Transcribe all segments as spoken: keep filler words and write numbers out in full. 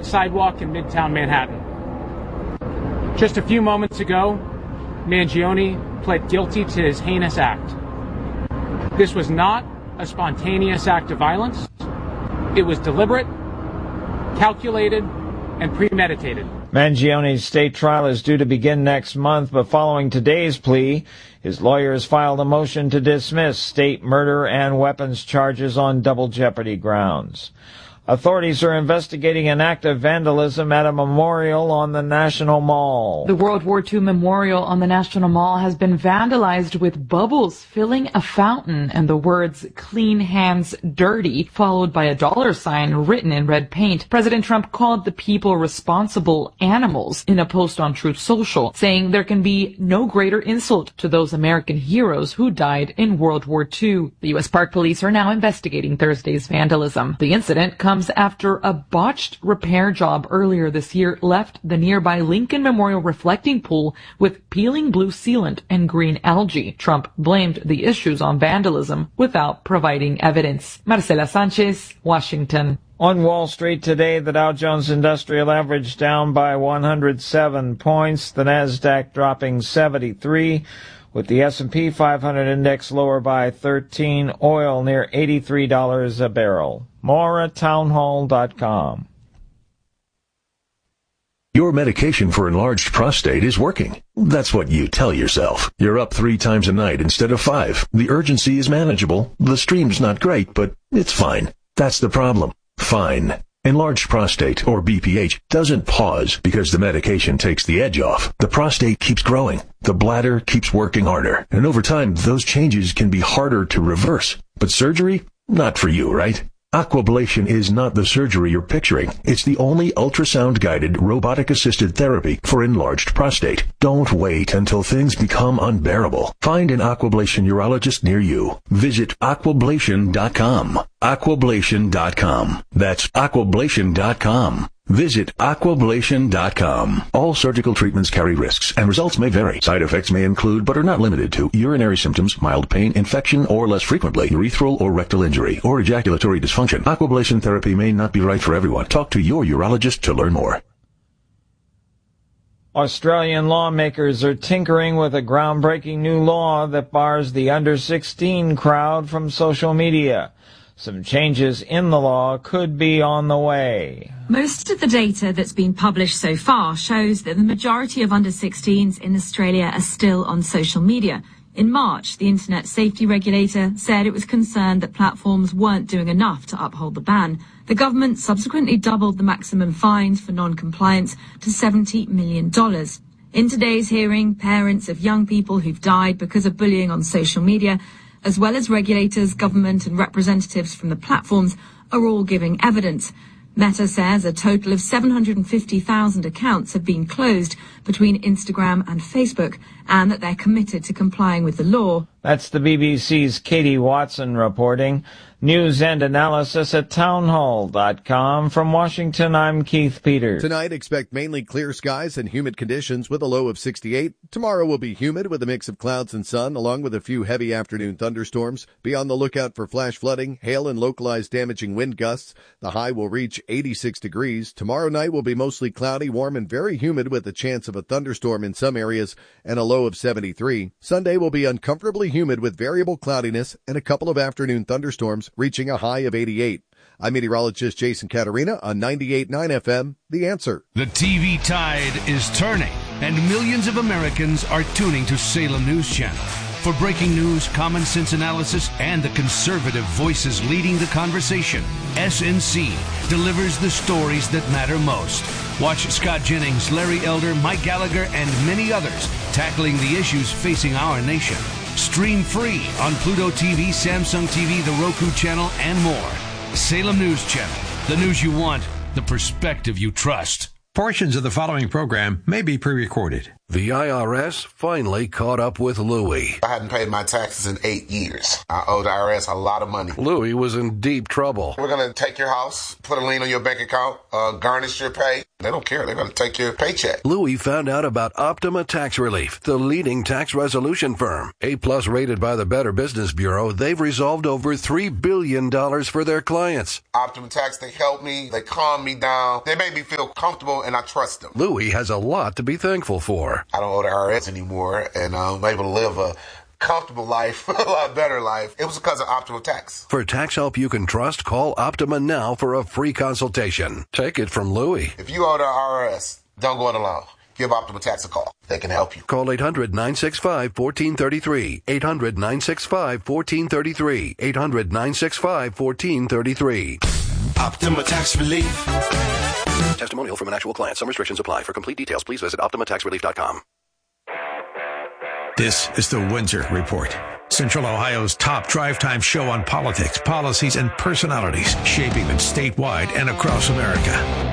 sidewalk in Midtown Manhattan. Just a few moments ago, Mangione pled guilty to his heinous act. This was not a spontaneous act of violence. It was deliberate, calculated, and premeditated. Mangione's state trial is due to begin next month, but following today's plea, his lawyers filed a motion to dismiss state murder and weapons charges on double jeopardy grounds. Authorities are investigating an act of vandalism at a memorial on the National Mall. The World War Two memorial on the National Mall has been vandalized with bubbles filling a fountain and the words "Clean Hands Dirty," followed by a dollar sign written in red paint. President Trump called the people responsible animals in a post on Truth Social, saying there can be no greater insult to those American heroes who died in World War Two. The U S Park Police are now investigating Thursday's vandalism. The incident comes after a botched repair job earlier this year left the nearby Lincoln Memorial reflecting pool with peeling blue sealant and green algae. Trump blamed the issues on vandalism without providing evidence. Marcela Sanchez, Washington. On Wall Street today, the Dow Jones Industrial Average down by one hundred seven points, the Nasdaq dropping seventy-three, with the S and P five hundred index lower by thirteen, oil near eighty-three dollars a barrel. More at townhall dot com. Your medication for enlarged prostate is working. That's what you tell yourself. You're up three times a night instead of five. The urgency is manageable. The stream's not great, but it's fine. That's the problem. Fine. Enlarged prostate, or B P H, doesn't pause because the medication takes the edge off. The prostate keeps growing. The bladder keeps working harder. And over time, those changes can be harder to reverse. But surgery? Not for you, right? Aquablation is not the surgery you're picturing. It's the only ultrasound-guided, robotic-assisted therapy for enlarged prostate. Don't wait until things become unbearable. Find an Aquablation urologist near you. Visit aquablation dot com. aquablation dot com. That's aquablation dot com. Visit aquablation dot com. All surgical treatments carry risks, and results may vary. Side effects may include, but are not limited to, urinary symptoms, mild pain, infection, or less frequently, urethral or rectal injury, or ejaculatory dysfunction. Aquablation therapy may not be right for everyone. Talk to your urologist to learn more. Australian lawmakers are tinkering with a groundbreaking new law that bars the under sixteen crowd from social media. Some changes in the law could be on the way. Most of the data that's been published so far shows that the majority of under sixteens in Australia are still on social media. In March, the Internet Safety Regulator said it was concerned that platforms weren't doing enough to uphold the ban. The government subsequently doubled the maximum fines for non-compliance to seventy million dollars. In today's hearing, parents of young people who've died because of bullying on social media, as well as regulators, government and representatives from the platforms, are all giving evidence. Meta says a total of seven hundred fifty thousand accounts have been closed between Instagram and Facebook, and that they're committed to complying with the law. That's the B B C's Katie Watson reporting. News and analysis at townhall dot com. From Washington, I'm Keith Peters. Tonight, expect mainly clear skies and humid conditions with a low of sixty-eight. Tomorrow will be humid with a mix of clouds and sun, along with a few heavy afternoon thunderstorms. Be on the lookout for flash flooding, hail, and localized damaging wind gusts. The high will reach eighty-six degrees. Tomorrow night will be mostly cloudy, warm, and very humid with a chance of a thunderstorm in some areas and a low of seventy-three. Sunday will be uncomfortably humid with variable cloudiness and a couple of afternoon thunderstorms, reaching a high of eighty-eight. I'm meteorologist Jason Caterina on ninety-eight point nine F M, The Answer. The T V tide is turning, and millions of Americans are tuning to Salem News Channel. For breaking news, common sense analysis, and the conservative voices leading the conversation, S N C delivers the stories that matter most. Watch Scott Jennings, Larry Elder, Mike Gallagher, and many others tackling the issues facing our nation. Stream free on Pluto T V, Samsung T V, the Roku channel, and more. Salem News Channel. The news you want, the perspective you trust. Portions of the following program may be pre-recorded. The I R S finally caught up with Louie. I hadn't paid my taxes in eight years. I owed the I R S a lot of money. Louie was in deep trouble. We're going to take your house, put a lien on your bank account, uh, garnish your pay. They don't care. They're going to take your paycheck. Louie found out about Optima Tax Relief, the leading tax resolution firm. A-plus rated by the Better Business Bureau, they've resolved over three billion dollars for their clients. Optima Tax, they help me. They calm me down. They make me feel comfortable, and I trust them. Louie has a lot to be thankful for. I don't owe the I R S anymore, and I'm able to live a comfortable life, a lot better life. It was because of Optima Tax. For tax help you can trust, call Optima now for a free consultation. Take it from Louie. If you owe the I R S, don't go it alone. Give Optima Tax a call. They can help you. Call eight hundred, nine six five, one four three three. eight hundred, nine six five, one four three three. eight hundred, nine six five, one four three three. Optima Tax Relief. Testimonial from an actual client. Some restrictions apply. For complete details, please visit optima tax relief dot com. This is the Windsor Report, Central Ohio's top drive time show on politics, policies, and personalities shaping them statewide and across America.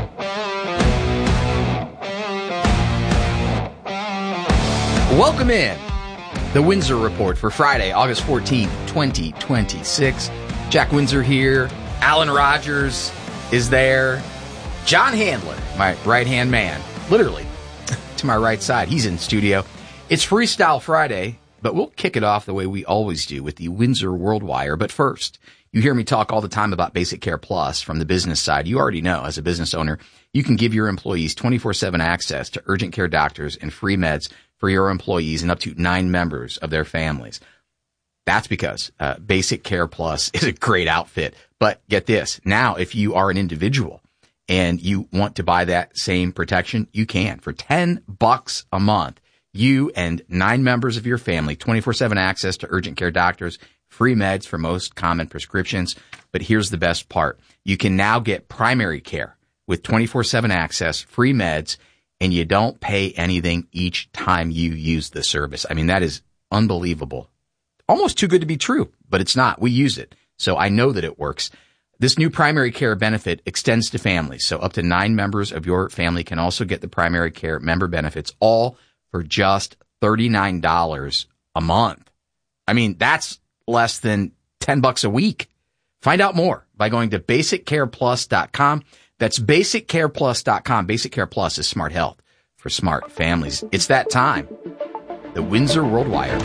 Welcome in. The Windsor Report for Friday, August fourteenth, twenty twenty-six. Jack Windsor here. Alan Rogers is there. John Handler, my right-hand man, literally to my right side. He's in studio. It's Freestyle Friday, but we'll kick it off the way we always do with the Windsor World Wire. But first, you hear me talk all the time about Basic Care Plus from the business side. You already know, as a business owner, you can give your employees twenty-four seven access to urgent care doctors and free meds for your employees and up to nine members of their families. That's because uh, Basic Care Plus is a great outfit. But get this, now if you are an individual and you want to buy that same protection, you can. For ten bucks a month, you and nine members of your family, twenty-four seven access to urgent care doctors, free meds for most common prescriptions. But here's the best part. You can now get primary care with twenty-four seven access, free meds, and you don't pay anything each time you use the service. I mean, that is unbelievable. Almost too good to be true, but it's not. We use it, so I know that it works. This new primary care benefit extends to families, so up to nine members of your family can also get the primary care member benefits, all for just thirty-nine dollars a month. I mean, that's less than ten bucks a week. Find out more by going to basic care plus dot com. That's basic care plus dot com. Basic Care Plus is smart health for smart families. It's that time. The Windsor World Wire.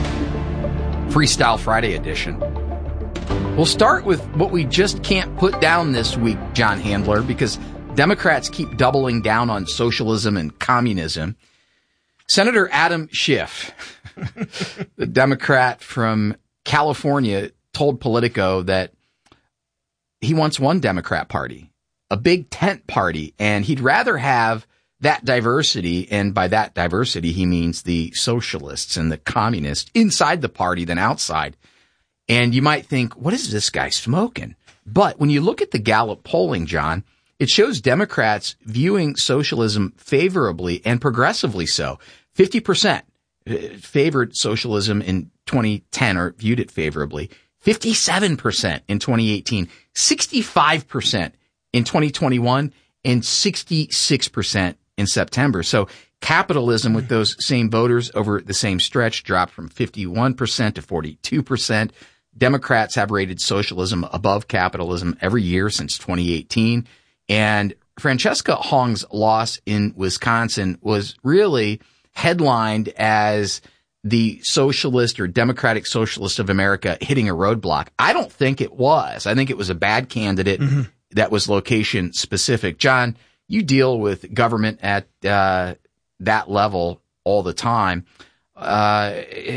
Freestyle Friday edition. We'll start with what we just can't put down this week, John Handler, because Democrats keep doubling down on socialism and communism. Senator Adam Schiff, the Democrat from California, told Politico that he wants one Democrat party, a big tent party, and he'd rather have that diversity, and by that diversity, he means the socialists and the communists inside the party than outside. And you might think, what is this guy smoking? But when you look at the Gallup polling, John, it shows Democrats viewing socialism favorably and progressively so. fifty percent favored socialism in twenty ten or viewed it favorably. fifty-seven percent in twenty eighteen, sixty-five percent in twenty twenty-one, and sixty-six percent in September. So capitalism with those same voters over the same stretch dropped from fifty-one percent to forty-two percent. Democrats have rated socialism above capitalism every year since twenty eighteen. And Francesca Hong's loss in Wisconsin was really headlined as the socialist or Democratic Socialist of America hitting a roadblock. I don't think it was. I think it was a bad candidate mm-hmm. that was location specific. John, you deal with government at uh, that level all the time. Uh,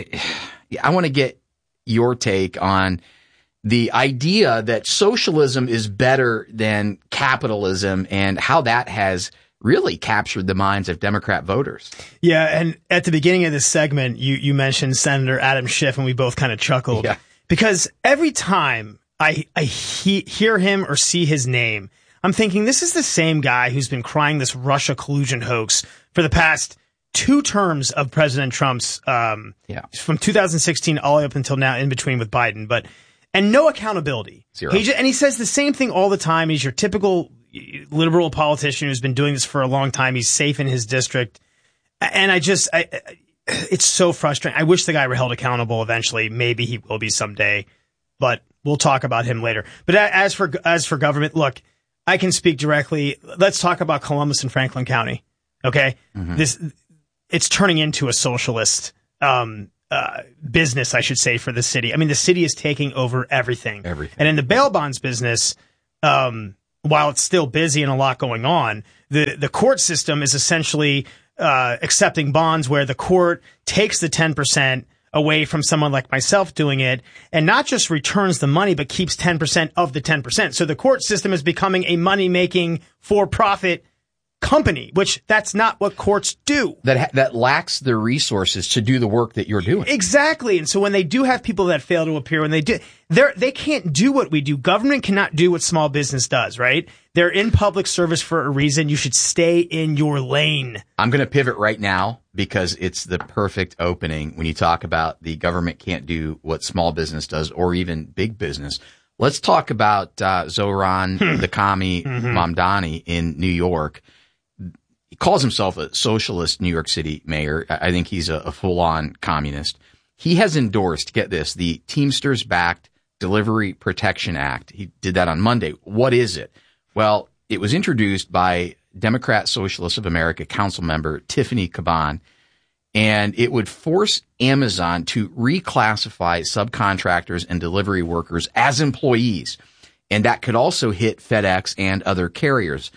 I want to get your take on the idea that socialism is better than capitalism and how that has really captured the minds of Democrat voters. Yeah, and at the beginning of this segment, you, you mentioned Senator Adam Schiff, and we both kind of chuckled. Yeah. Because every time I, I he, hear him or see his name, I'm thinking this is the same guy who's been crying this Russia collusion hoax for the past two terms of President Trump's, um, yeah. from two thousand sixteen all the way up until now, in between with Biden, but and no accountability. Zero. He just, and he says the same thing all the time. He's your typical liberal politician who's been doing this for a long time. He's safe in his district. And I just, I, it's so frustrating. I wish the guy were held accountable eventually. Maybe he will be someday, but we'll talk about him later. But as for, as for government, look, I can speak directly. Let's talk about Columbus and Franklin County. Okay. Mm-hmm. This, it's turning into a socialist, um, uh, business, I should say, for the city. I mean, the city is taking over everything. Everything. And in the bail bonds business, um, while it's still busy and a lot going on, the, the court system is essentially, uh, accepting bonds where the court takes the ten percent away from someone like myself doing it, and not just returns the money, but keeps ten percent of the ten percent. So the court system is becoming a money-making, for-profit company, which that's not what courts do. That ha- that lacks the resources to do the work that you're doing. Exactly. And so when they do have people that fail to appear, when they do, they're, they can't do what we do. Government cannot do what small business does, right? They're in public service for a reason. You should stay in your lane. I'm going to pivot right now because it's the perfect opening when you talk about the government can't do what small business does or even big business. Let's talk about uh, Zohran the commie mm-hmm. Mamdani in New York. He calls himself a socialist New York City mayor. I think he's a, a full-on communist. He has endorsed, get this, the Teamsters-backed Delivery Protection Act. He did that on Monday. What is it? Well, it was introduced by Democrat Socialists of America council member Tiffany Caban, and it would force Amazon to reclassify subcontractors and delivery workers as employees. And that could also hit FedEx and other carriers.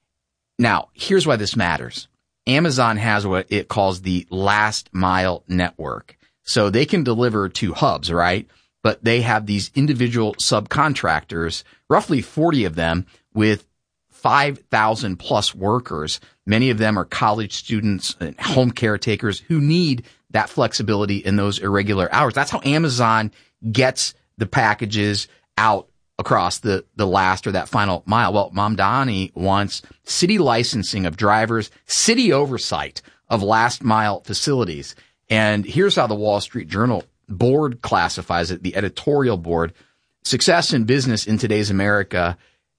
Now, here's why this matters. Amazon has what it calls the last mile network. So they can deliver to hubs, right? But they have these individual subcontractors, roughly forty of them, with five thousand plus workers. Many of them are college students and home caretakers who need that flexibility in those irregular hours. That's how Amazon gets the packages out across the, the last or that final mile. Well, Mamdani wants city licensing of drivers, city oversight of last mile facilities. And here's how the Wall Street Journal board classifies it, the editorial board. Success in business in today's America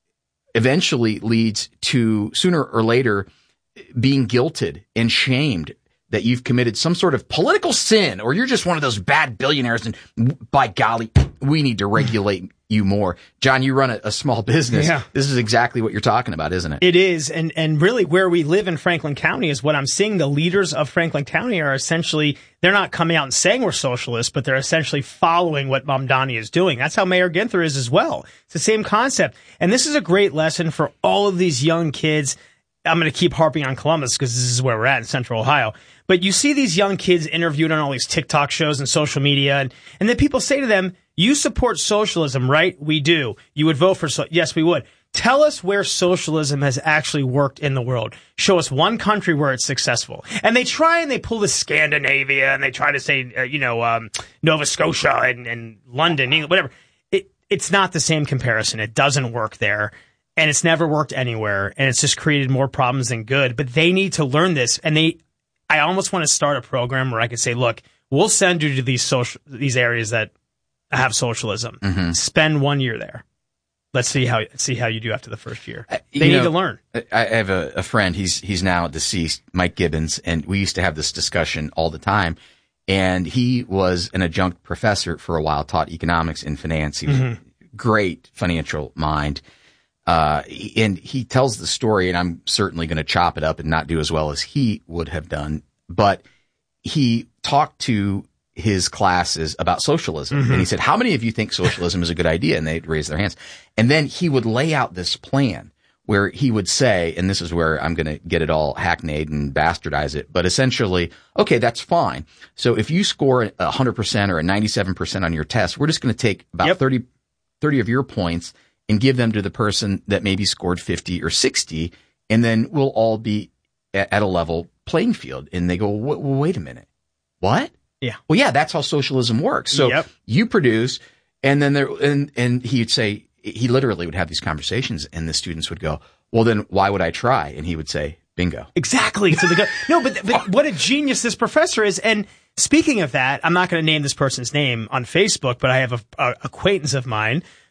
eventually leads to, sooner or later, being guilted and shamed that you've committed some sort of political sin, or you're just one of those bad billionaires, and by golly, we need to regulate you more. John, you run a, a small business. Yeah. This is exactly what you're talking about, isn't it? It is. And, and really where we live in Franklin County is what I'm seeing. The leaders of Franklin County are essentially, they're not coming out and saying we're socialists, but they're essentially following what Mamdani is doing. That's how Mayor Ginther is as well. It's the same concept. And this is a great lesson for all of these young kids. I'm going to keep harping on Columbus because this is where we're at in Central Ohio. But you see these young kids interviewed on all these TikTok shows and social media, and, and then people say to them, you support socialism, right? We do. You would vote for so. Yes, we would. Tell us where socialism has actually worked in the world. Show us one country where it's successful. And they try and they pull the Scandinavia and they try to say, uh, you know, um, Nova Scotia and, and London, England, whatever. It, it's not the same comparison. It doesn't work there. And it's never worked anywhere. And it's just created more problems than good. But they need to learn this. And they, I almost want to start a program where I could say, look, we'll send you to these social, these areas that have socialism. Mm-hmm. Spend one year there. Let's see how see how you do after the first year. They you need know, to learn. I have a, a friend. He's he's now deceased, Mike Gibbons, and we used to have this discussion all the time. And he was an adjunct professor for a while, taught economics and finance. He was mm-hmm. a great financial mind. Uh, and he tells the story, and I'm certainly going to chop it up and not do as well as he would have done. But he talked to his classes about socialism. Mm-hmm. And he said, how many of you think socialism is a good idea? And they'd raise their hands. And then he would lay out this plan where he would say, and this is where I'm going to get it all hackneyed and bastardize it, but essentially, okay, that's fine. So if you score a one hundred percent or a ninety-seven percent on your test, we're just going to take about yep. thirty, thirty of your points and give them to the person that maybe scored fifty or sixty, and then we'll all be at, at a level playing field. And they go, well, wait a minute. What? Yeah. Well, yeah, that's how socialism works. So yep. you produce, and then there, and, and he'd say, he literally would have these conversations, and the students would go, well, then why would I try? And he would say, bingo. Exactly. So the guy, no, but, but what a genius this professor is. And speaking of that, I'm not going to name this person's name on Facebook, but I have a, a acquaintance of mine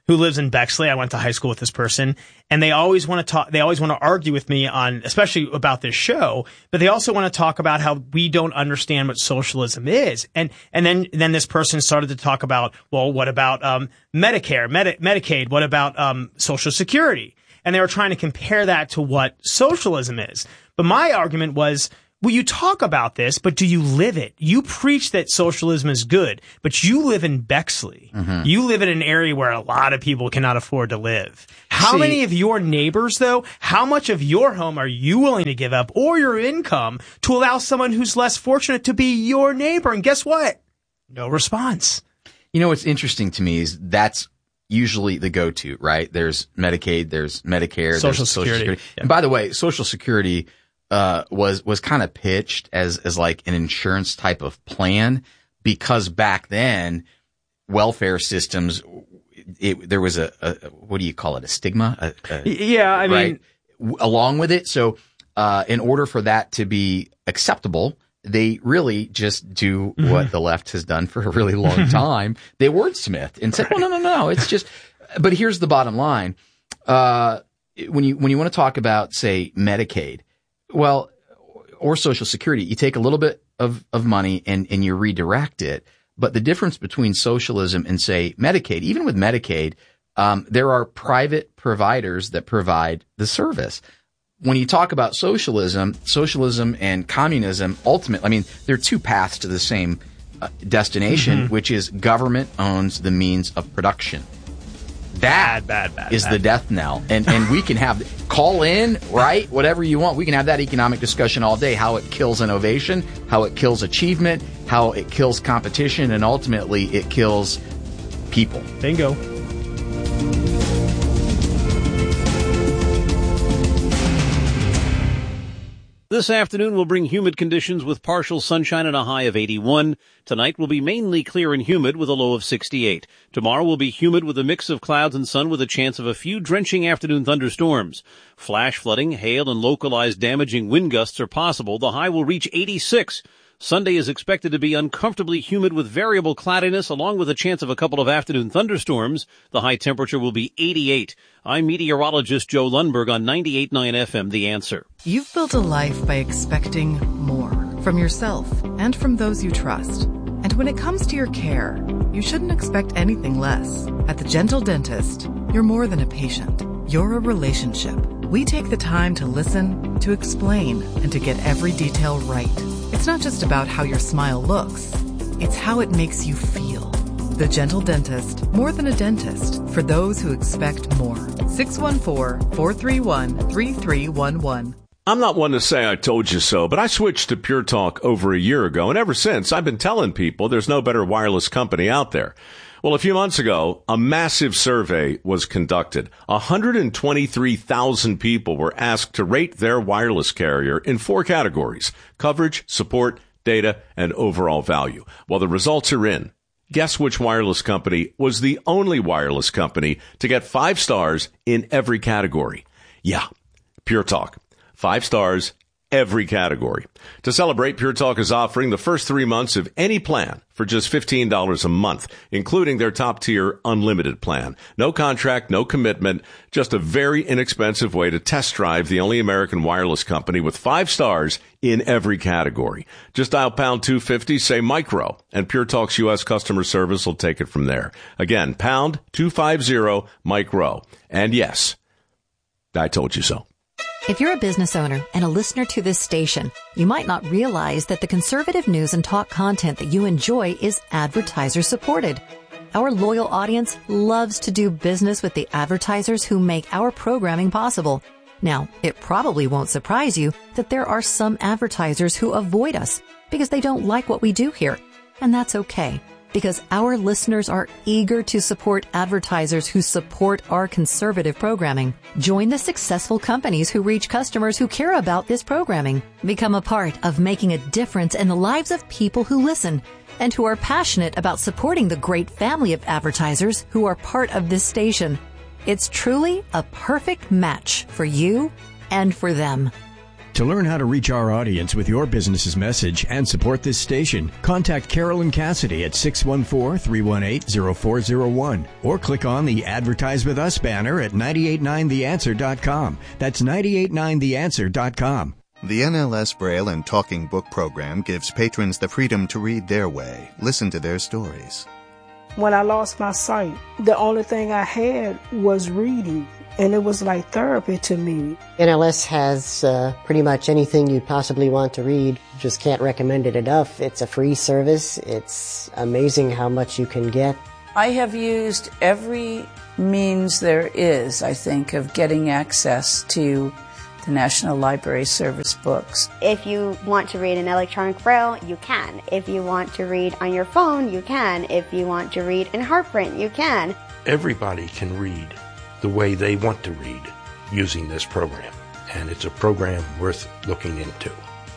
who lives in Bexley. I went to high school with this person, and they always want to talk, they always want to argue with me on, especially about this show, but they also want to talk about how we don't understand what socialism is. And, and then, then this person started to talk about, well, what about, um, Medicare, Medi- Medicaid? What about, um, Social Security? And they were trying to compare that to what socialism is. But my argument was, well, you talk about this, but do you live it? You preach that socialism is good, but you live in Bexley. Mm-hmm. You live in an area where a lot of people cannot afford to live. How See, many of your neighbors, though, how much of your home are you willing to give up or your income to allow someone who's less fortunate to be your neighbor? And guess what? No response. You know, what's interesting to me is that's usually the go-to, right? There's Medicaid, there's Medicare, Social there's Security. Social Security. Yeah. And by the way, Social Security uh was was kind of pitched as as like an insurance type of plan, because back then welfare systems, it, there was a, a what do you call it, a stigma, a, a, yeah I right? mean along with it. So uh in order for that to be acceptable, they really just do mm-hmm. what the left has done for a really long time. They wordsmith and said, well, no, no, no, it's just, but here's the bottom line. Uh, when you, when you want to talk about, say, Medicaid, well, or Social Security, you take a little bit of, of money and, and you redirect it. But the difference between socialism and, say, Medicaid, even with Medicaid, um, there are private providers that provide the service. When you talk about socialism, socialism and communism, ultimately, I mean, there are two paths to the same uh, destination, mm-hmm. which is government owns the means of production. That bad, bad, bad, is bad. the death knell. And and we can have, call in, right, whatever you want. We can have that economic discussion all day, how it kills innovation, how it kills achievement, how it kills competition, and ultimately it kills people. Bingo. This afternoon will bring humid conditions with partial sunshine and a high of eighty-one. Tonight will be mainly clear and humid with a low of sixty-eight. Tomorrow will be humid with a mix of clouds and sun with a chance of a few drenching afternoon thunderstorms. Flash flooding, hail, and localized damaging wind gusts are possible. The high will reach eighty-six. Sunday is expected to be uncomfortably humid with variable cloudiness along with a chance of a couple of afternoon thunderstorms. The high temperature will be eighty-eight. I'm meteorologist Joe Lundberg on ninety-eight point nine F M, The Answer. You've built a life by expecting more from yourself and from those you trust. And when it comes to your care, you shouldn't expect anything less. At the Gentle Dentist, you're more than a patient. You're a relationship. We take the time to listen, to explain, and to get every detail right. It's not just about how your smile looks. It's how it makes you feel. The Gentle Dentist, more than a dentist, for those who expect more. six one four, four three one, three three one one. I'm not one to say I told you so, but I switched to Pure Talk over a year ago, and ever since, I've been telling people there's no better wireless company out there. Well, a few months ago, a massive survey was conducted. one hundred twenty-three thousand people were asked to rate their wireless carrier in four categories: coverage, support, data, and overall value. Well, the results are in. Guess which wireless company was the only wireless company to get five stars in every category? Yeah, Pure Talk. Five stars, every category. To celebrate, Pure Talk is offering the first three months of any plan for just fifteen dollars a month, including their top-tier unlimited plan. No contract, no commitment, just a very inexpensive way to test drive the only American wireless company with five stars in every category. Just dial pound two fifty, say micro, and Pure Talk's U S customer service will take it from there. Again, pound two fifty, micro. And yes, I told you so. If you're a business owner and a listener to this station, you might not realize that the conservative news and talk content that you enjoy is advertiser supported. Our loyal audience loves to do business with the advertisers who make our programming possible. Now, it probably won't surprise you that there are some advertisers who avoid us because they don't like what we do here. And that's okay, because our listeners are eager to support advertisers who support our conservative programming. Join the successful companies who reach customers who care about this programming. Become a part of making a difference in the lives of people who listen and who are passionate about supporting the great family of advertisers who are part of this station. It's truly a perfect match for you and for them. To learn how to reach our audience with your business's message and support this station, contact Carolyn Cassidy at six one four, three one eight, zero four zero one or click on the Advertise with Us banner at nine eight nine the answer dot com. That's nine eight nine the answer dot com. The N L S Braille and Talking Book program gives patrons the freedom to read their way, listen to their stories. When I lost my sight, the only thing I had was reading, and it was like therapy to me. N L S has uh, pretty much anything you'd possibly want to read. Just can't recommend it enough. It's a free service. It's amazing how much you can get. I have used every means there is, I think, of getting access to the National Library Service books. If you want to read in electronic braille, you can. If you want to read on your phone, you can. If you want to read in heart print, you can. Everybody can read the way they want to read using this program, and it's a program worth looking into.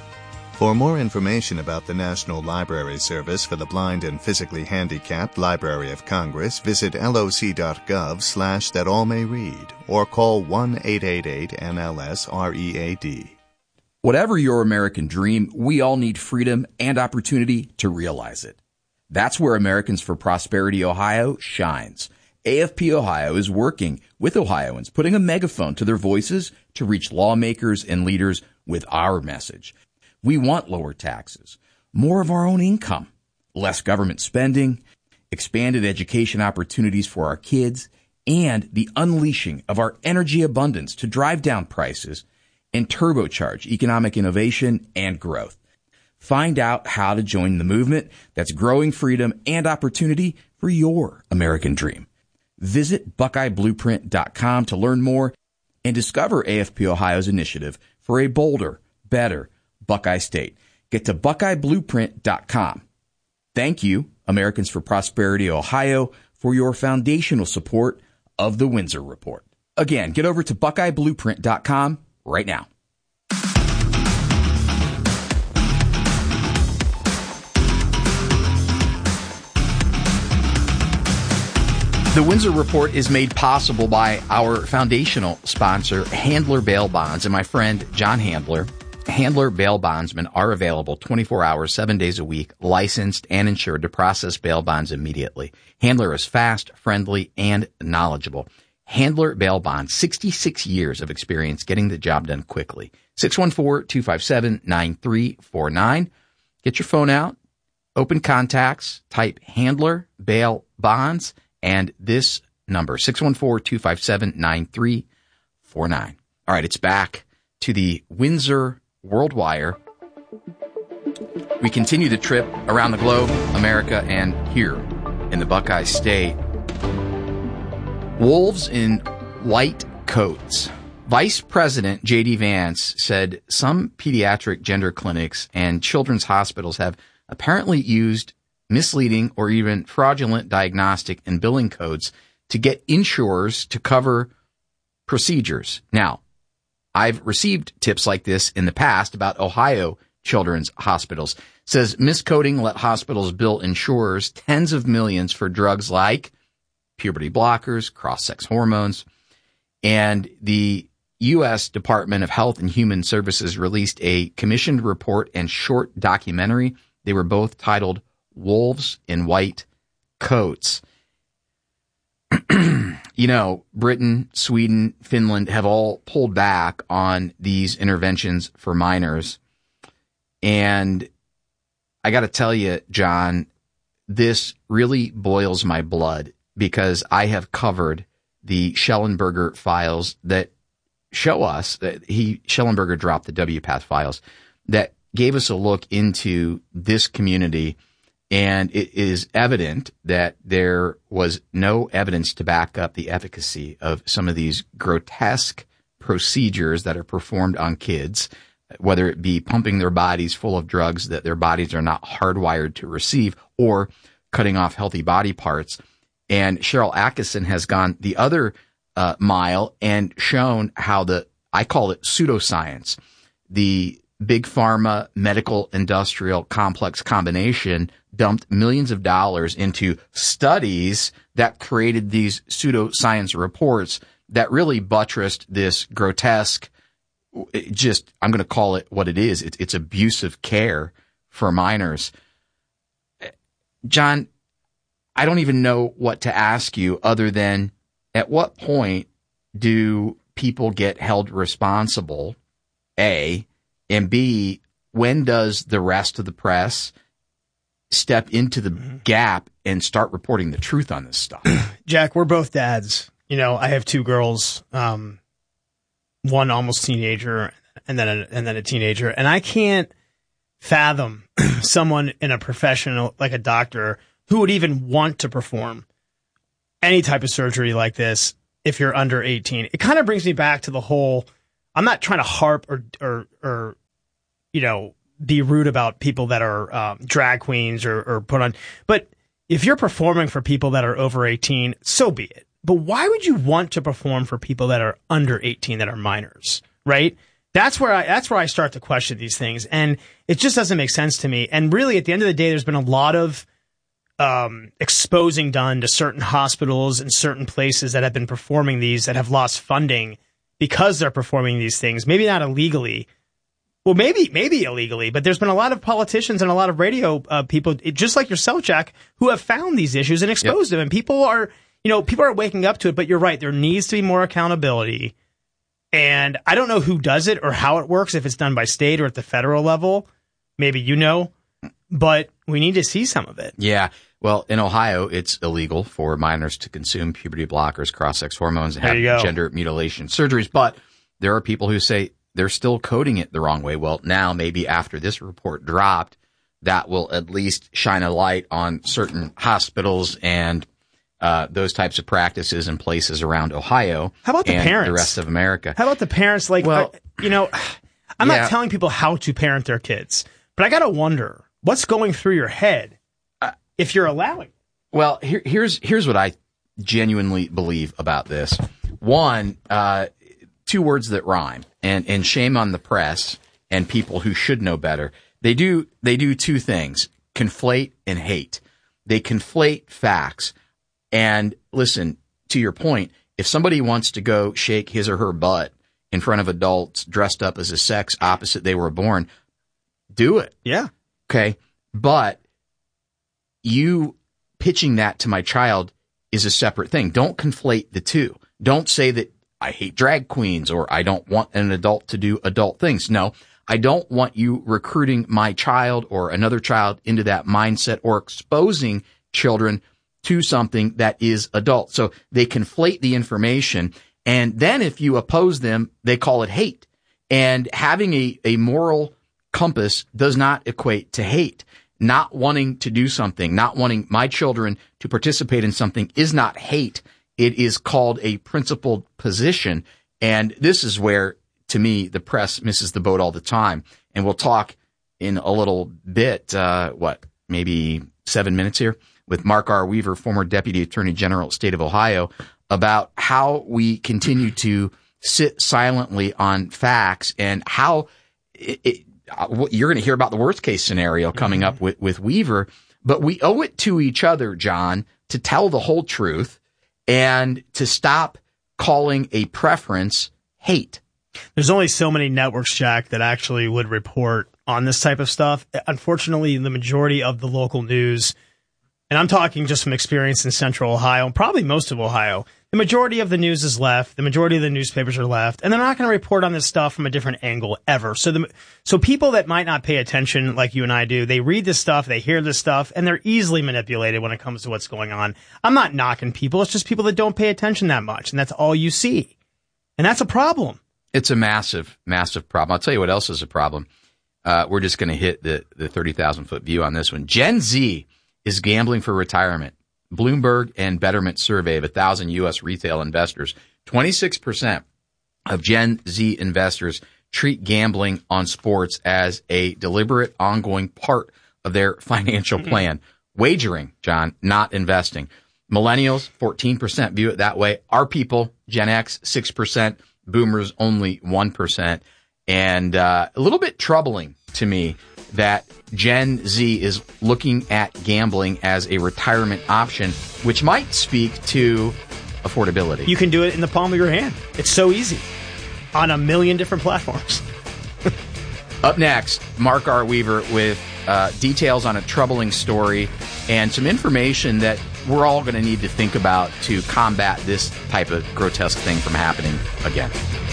For more information about the National Library Service for the Blind and Physically Handicapped Library of Congress, visit loc.gov slash that all may read or call one eight eight eight N L S R E A D. Whatever your American dream, we all need freedom and opportunity to realize it. That's where Americans for Prosperity Ohio shines. A F P Ohio is working with Ohioans, putting a megaphone to their voices to reach lawmakers and leaders with our message. We want lower taxes, more of our own income, less government spending, expanded education opportunities for our kids, and the unleashing of our energy abundance to drive down prices and turbocharge economic innovation and growth. Find out how to join the movement that's growing freedom and opportunity for your American dream. Visit Buckeye Blueprint dot com to learn more and discover A F P Ohio's initiative for a bolder, better Buckeye State. Get to Buckeye Blueprint dot com. Thank you, Americans for Prosperity Ohio, for your foundational support of the Windsor Report. Again, get over to Buckeye Blueprint dot com right now. The Windsor Report is made possible by our foundational sponsor, Handler Bail Bonds, and my friend John Handler. Handler bail bondsmen are available twenty-four hours, seven days a week, licensed and insured to process bail bonds immediately. Handler is fast, friendly, and knowledgeable. Handler Bail Bonds, sixty-six years of experience getting the job done quickly. six one four, two five seven, nine three four nine. Get your phone out, open contacts, type Handler Bail Bonds, and this number, six one four, two five seven, nine three four nine. All right, it's back to the Windsor World Wire. We continue the trip around the globe, America, and here in the Buckeye State. Wolves in white coats. Vice President J D. Vance said some pediatric gender clinics and children's hospitals have apparently used misleading or even fraudulent diagnostic and billing codes to get insurers to cover procedures. Now, I've received tips like this in the past about Ohio children's hospitals. It says miscoding let hospitals bill insurers tens of millions for drugs like puberty blockers, cross-sex hormones, and the U S Department of Health and Human Services released a commissioned report and short documentary. They were both titled Wolves in White Coats. You know, Britain, Sweden, Finland have all pulled back on these interventions for minors. And I got to tell you, John, this really boils my blood because I have covered the Schellenberger files that show us that he, Schellenberger dropped the W PATH files that gave us a look into this community. And it is evident that there was no evidence to back up the efficacy of some of these grotesque procedures that are performed on kids, whether it be pumping their bodies full of drugs that their bodies are not hardwired to receive or cutting off healthy body parts. And Cheryl Atkinson has gone the other uh, mile and shown how the, I call it pseudoscience, the big pharma medical industrial complex combination dumped millions of dollars into studies that created these pseudoscience reports that really buttressed this grotesque it just, I'm going to call it what it is. It's, it's abusive care for minors. John, I don't even know what to ask you other than at what point do people get held responsible, A, and B, when does the rest of the press step into the gap and start reporting the truth on this stuff? Jack, we're both dads. You know, I have two girls, um, one almost teenager and then a, and then a teenager. And I can't fathom someone in a professional, like a doctor, who would even want to perform any type of surgery like this if you're under eighteen. It kind of brings me back to the whole, I'm not trying to harp or, or, or, you know, be rude about people that are um, drag queens or, or put on, but if you're performing for people that are over eighteen, so be it. But why would you want to perform for people that are under eighteen, that are minors, right? That's where I, that's where I start to question these things. And it just doesn't make sense to me. And really, at the end of the day, there's been a lot of um, exposing done to certain hospitals and certain places that have been performing these, that have lost funding because they're performing these things. Maybe not illegally. Well, maybe, maybe illegally, but there's been a lot of politicians and a lot of radio uh, people, just like yourself, Jack, who have found these issues and exposed yep. them. And people are, you know, people are waking up to it, but you're right. There needs to be more accountability. And I don't know who does it or how it works, if it's done by state or at the federal level. Maybe you know, but we need to see some of it. Yeah. Well, in Ohio, it's illegal for minors to consume puberty blockers, cross-sex hormones, and have gender mutilation surgeries. But there are people who say they're still coding it the wrong way. Well, now maybe after this report dropped, that will at least shine a light on certain hospitals and uh, those types of practices in places around Ohio. How about the and parents? The rest of America. How about the parents? Like, well, I, you know, I'm yeah. not telling people how to parent their kids, but I got to wonder what's going through your head uh, if you're allowing. Well, here, here's here's what I genuinely believe about this. One, uh, two words that rhyme, and, and shame on the press and people who should know better. They do they do two things: conflate and hate. They conflate facts. And listen, to your point, if somebody wants to go shake his or her butt in front of adults dressed up as a sex opposite they were born, do it. Yeah. Okay. But you pitching that to my child is a separate thing. Don't conflate the two. Don't say that I hate drag queens or I don't want an adult to do adult things. No, I don't want you recruiting my child or another child into that mindset or exposing children to something that is adult. So they conflate the information. And then if you oppose them, they call it hate. And having a, a moral compass does not equate to hate. Not wanting to do something, not wanting my children to participate in something is not hate. It is called a principled position. And this is where, to me, the press misses the boat all the time. And we'll talk in a little bit, uh, what, maybe seven minutes here, with Mark R. Weaver, former Deputy Attorney General, State of Ohio, about how we continue to sit silently on facts and how it, it, you're going to hear about the worst case scenario coming mm-hmm. up with, with Weaver, but we owe it to each other, John, to tell the whole truth and to stop calling a preference hate. There's only so many networks, Jack, that actually would report on this type of stuff. Unfortunately, the majority of the local news, and I'm talking just from experience in Central Ohio, and probably most of Ohio, the majority of the news is left. The majority of the newspapers are left, and they're not going to report on this stuff from a different angle ever. So the so people that might not pay attention like you and I do, they read this stuff, they hear this stuff, and they're easily manipulated when it comes to what's going on. I'm not knocking people. It's just people that don't pay attention that much, and that's all you see. And that's a problem. It's a massive, massive problem. I'll tell you what else is a problem. Uh, we're just going to hit the, the thirty thousand foot view on this one. Gen Z is gambling for retirement. Bloomberg and Betterment survey of one thousand U S retail investors. twenty-six percent of Gen Z investors treat gambling on sports as a deliberate, ongoing part of their financial plan. Wagering, John, not investing. Millennials, fourteen percent view it that way. Our people, Gen X, six percent. Boomers, only one percent. And uh, a little bit troubling to me that Gen Z is looking at gambling as a retirement option, which might speak to affordability. You can do it in the palm of your hand. It's so easy. on a million different platforms. Up next, Mark R. Weaver with uh, details on a troubling story and some information that we're all going to need to think about to combat this type of grotesque thing from happening again.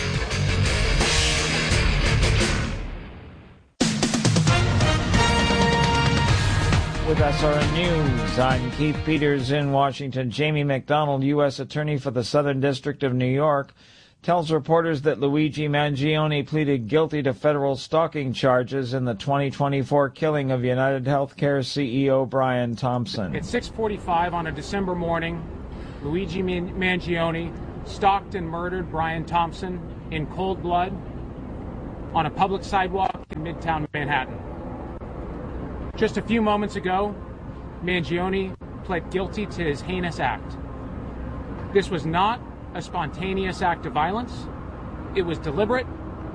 With S R N News, I'm Keith Peters in Washington. Jamie McDonald, U S Attorney for the Southern District of New York, tells reporters that Luigi Mangione pleaded guilty to federal stalking charges in the twenty twenty-four killing of United Healthcare C E O Brian Thompson. At six forty-five on a December morning, Luigi Mangione stalked and murdered Brian Thompson in cold blood on a public sidewalk in Midtown Manhattan. Just a few moments ago, Mangione pled guilty to his heinous act. This was not a spontaneous act of violence. It was deliberate,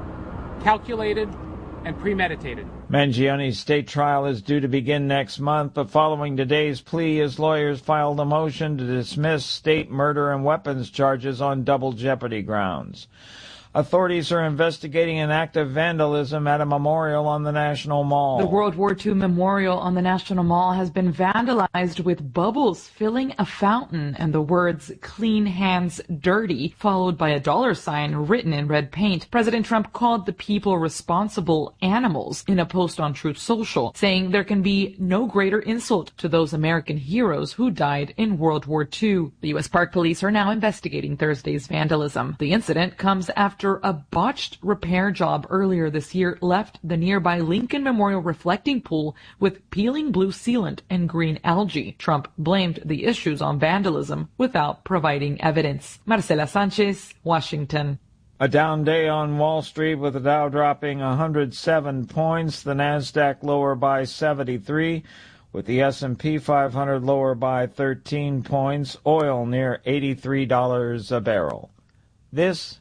calculated, and premeditated. Mangione's state trial is due to begin next month, but following today's plea, his lawyers filed a motion to dismiss state murder and weapons charges on double jeopardy grounds. Authorities are investigating an act of vandalism at a memorial on the National Mall. The World War Two memorial on the National Mall has been vandalized with bubbles filling a fountain and the words "Clean Hands Dirty," followed by a dollar sign written in red paint. President Trump called the people responsible animals in a post on Truth Social, saying there can be no greater insult to those American heroes who died in World War Two. The U S Park Police are now investigating Thursday's vandalism. The incident comes after After a botched repair job earlier this year left the nearby Lincoln Memorial reflecting pool with peeling blue sealant and green algae. Trump blamed the issues on vandalism without providing evidence. Marcela Sanchez, Washington. A down day on Wall Street with the Dow dropping one hundred seven points, the Nasdaq lower by seventy-three, with the S and P five hundred lower by thirteen points, oil near eighty-three dollars a barrel. This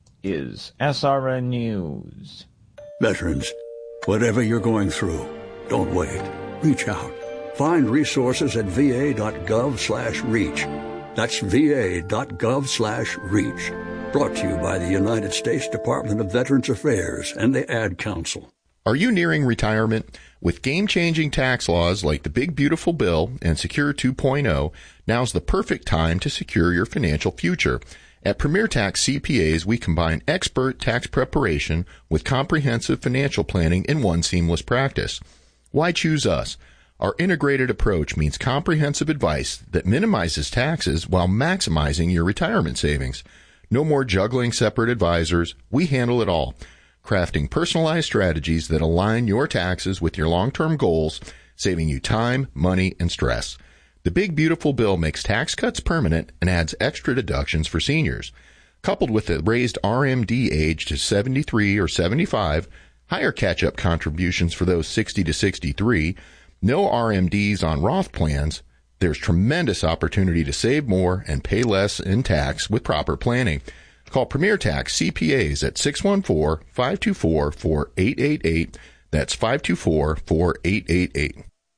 is S R N News. Veterans, whatever you're going through, don't wait. Reach out. Find resources at va.gov slash reach. That's va.gov slash reach. Brought to you by the United States Department of Veterans Affairs and the Ad Council. Are you nearing retirement? With game-changing tax laws like the Big Beautiful Bill and Secure two point oh, now's the perfect time to secure your financial future. At Premier Tax C P As, we combine expert tax preparation with comprehensive financial planning in one seamless practice. Why choose us? Our integrated approach means comprehensive advice that minimizes taxes while maximizing your retirement savings. No more juggling separate advisors. We handle it all, crafting personalized strategies that align your taxes with your long-term goals, saving you time, money, and stress. The Big Beautiful Bill makes tax cuts permanent and adds extra deductions for seniors. Coupled with the raised R M D age to seventy-three or seventy-five, higher catch-up contributions for those sixty to sixty-three, no R M Ds on Roth plans, there's tremendous opportunity to save more and pay less in tax with proper planning. Call Premier Tax C P As at six one four, five two four, four eight eight eight. That's five two four, four eight eight eight.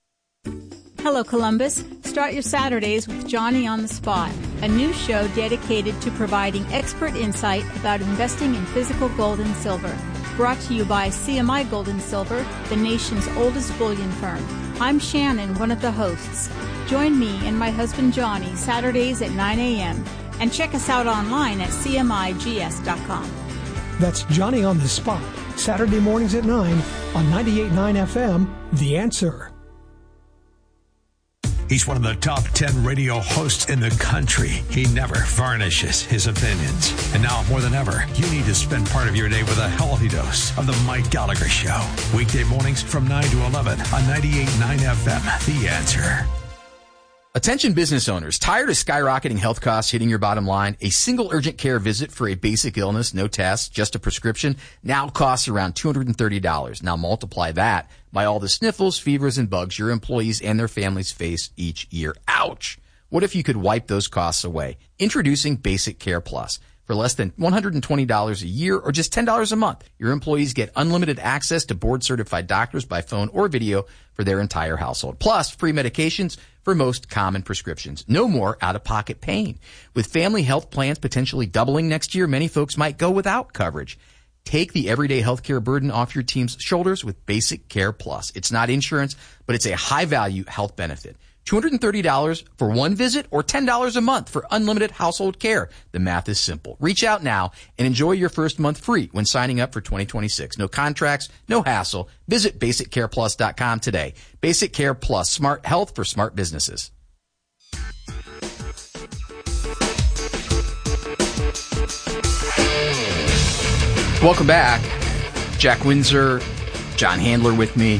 Hello, Columbus. Start your Saturdays with Johnny on the Spot, a new show dedicated to providing expert insight about investing in physical gold and silver. Brought to you by C M I Gold and Silver, the nation's oldest bullion firm. I'm Shannon, one of the hosts. Join me and my husband Johnny Saturdays at nine a.m. and check us out online at c m i g s dot com. That's Johnny on the Spot, Saturday mornings at nine on ninety-eight point nine F M, The Answer. He's one of the top ten radio hosts in the country. He never varnishes his opinions. And now, more than ever, you need to spend part of your day with a healthy dose of the Mike Gallagher Show. Weekday mornings from nine to eleven on ninety-eight point nine F M, The Answer. Attention business owners, tired of skyrocketing health costs hitting your bottom line? A single urgent care visit for a basic illness, no tests, just a prescription, now costs around two hundred thirty dollars. Now multiply that by all the sniffles, fevers, and bugs your employees and their families face each year. Ouch! What if you could wipe those costs away? Introducing Basic Care Plus. For less than one hundred twenty dollars a year or just ten dollars a month, your employees get unlimited access to board-certified doctors by phone or video for their entire household. Plus, free medications for most common prescriptions. No more out-of-pocket pain. With family health plans potentially doubling next year, many folks might go without coverage. Take the everyday healthcare burden off your team's shoulders with Basic Care Plus. It's not insurance, but it's a high-value health benefit. two hundred thirty dollars for one visit or ten dollars a month for unlimited household care. The math is simple. Reach out now and enjoy your first month free when signing up for twenty twenty-six. No contracts, no hassle. Visit basic care plus dot com today. Basic Care Plus, smart health for smart businesses. Welcome back. Jack Windsor, John Handler with me.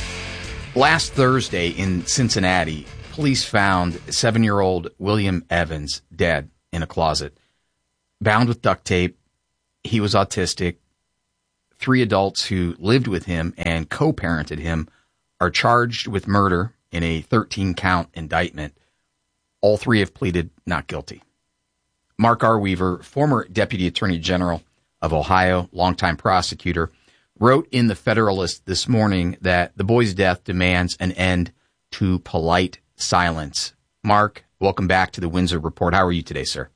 Last Thursday in Cincinnati, police found seven-year-old William Evans dead in a closet, bound with duct tape. He was autistic. Three adults who lived with him and co-parented him are charged with murder in a thirteen-count indictment. All three have pleaded not guilty. Mark R. Weaver, former Deputy Attorney General of Ohio, longtime prosecutor, wrote in the Federalist this morning that the boy's death demands an end to polite silence. Mark, welcome back to the Windsor Report. How are you today, sir?